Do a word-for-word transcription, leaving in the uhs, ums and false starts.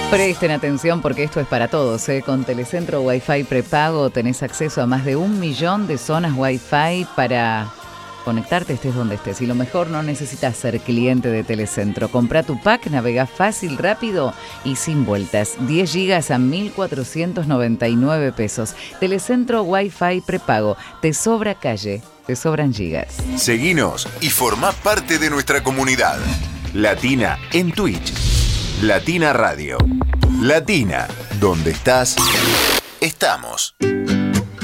Presten atención porque esto es para todos, ¿eh? Con Telecentro Wi-Fi prepago tenés acceso a más de un millón de zonas Wi-Fi para conectarte estés donde estés. Y lo mejor, no necesitas ser cliente de Telecentro. Comprá tu pack, navega fácil, rápido y sin vueltas. diez gigas a mil cuatrocientos noventa y nueve pesos. Telecentro Wi-Fi prepago. Te sobra calle, te sobran gigas. Seguinos y formá parte de nuestra comunidad. Latina en Twitch. Latina Radio. Latina, donde estás, estamos.